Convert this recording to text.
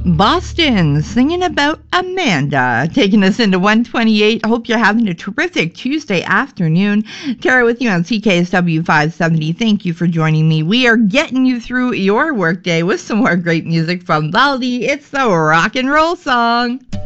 Boston singing about Amanda, taking us into 128. Hope you're having a terrific Tuesday afternoon. Tara with you on CKSW 570. Thank you for joining me. We are getting you through your workday with some more great music from Valdi. It's the rock and roll song.